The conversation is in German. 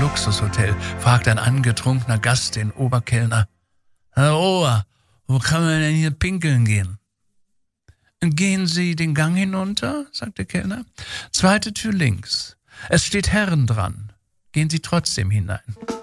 Luxushotel, fragt ein angetrunkener Gast den Oberkellner: Herr Ober, wo kann man denn hier pinkeln gehen? Gehen Sie den Gang hinunter, sagt der Kellner. 2. Tür links. Es steht Herren dran. Gehen Sie trotzdem hinein.